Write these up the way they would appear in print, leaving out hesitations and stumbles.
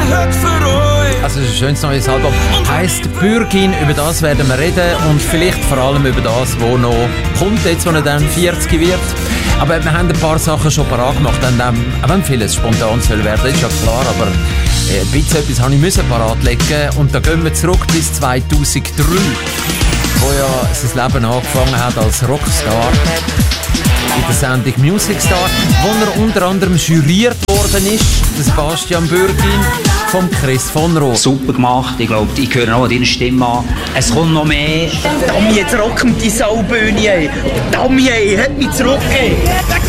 heute für euch. Also das ist ein schönes neues Album. Heisst Bürgin, über das werden wir reden und vielleicht vor allem über das, was noch kommt, jetzt, wo er dann 40 wird. Aber wir haben ein paar Sachen schon parat gemacht, auch wenn vieles spontan soll werden, ist ja klar, aber ein bisschen etwas habe ich parat legen und da gehen wir zurück bis 2003, wo ja sein Leben angefangen hat als Rockstar in der Sendung Music Star, wo er unter anderem juriert worden ist, der Sebastian Bürgin, vom Chris von Rohr. Super gemacht, ich glaube, ich höre auch an deiner Stimme an. Es kommt noch mehr. Dami, jetzt rocken die Saubühne, ey. Dami, ey, hat mich zurückgegeben.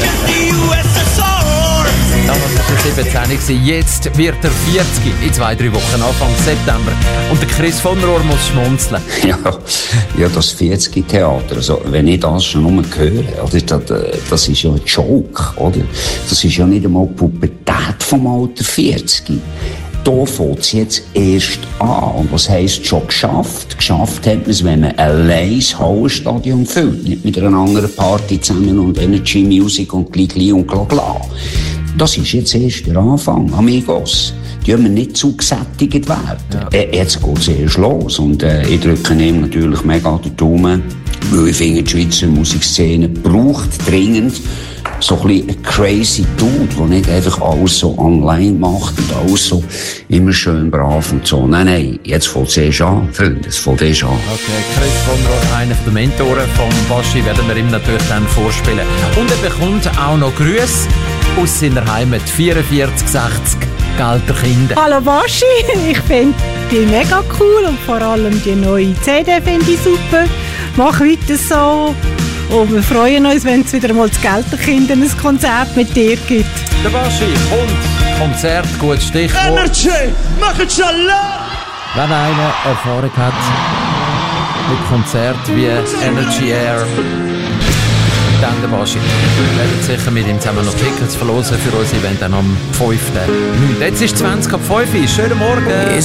Damals war er 17, jetzt wird er 40, in 2-3 Wochen, Anfang September. Und der Chris von Rohr muss schmunzeln. Ja, das 40-Theater, also, wenn ich das schon nur höre, oder, das ist ja ein Joke, oder? Das ist ja nicht einmal die Pubertät vom Alter 40. Da fängt es jetzt erst an. Und was heisst schon geschafft? Geschafft hat man es, wenn man allein das Hallenstadion füllt. Nicht mit einer anderen Party zusammen und Energy Music und Gli und Gla. Das ist jetzt erst der Anfang, Amigos. Die haben nicht zugesättigt werden. Ja. Jetzt geht es erst los. Und ich drücke ihm natürlich mega den Daumen, weil ich finde, die Schweizer Musikszene braucht dringend so ein bisschen ein crazy Dude, der nicht einfach alles so online macht und alles so immer schön brav und so. Nein, jetzt fängt es erst an, Freunde, es fängt erst an. Okay, Chris von Rohr, einer der Mentoren von Baschi, werden wir ihm natürlich dann vorspielen. Und er bekommt auch noch Grüße aus seiner Heimat, 4460 Gelterkinder. Hallo Baschi, ich finde die mega cool und vor allem die neue CD finde ich super. Mach weiter so. Und wir freuen uns, wenn es wieder mal zu Gelterkindern ein Konzert mit dir gibt. Der Baschi kommt, Konzert, gutes Stichwort. Energy, mach es schon laut! Wenn einer Erfahrung hat mit Konzerten wie Energy Air, dann der Baschi. Wir werden sicher mit ihm zusammen noch Tickets verlosen für unser Event dann am 5.9. Jetzt ist 20 ab 5 Uhr. Schönen Morgen!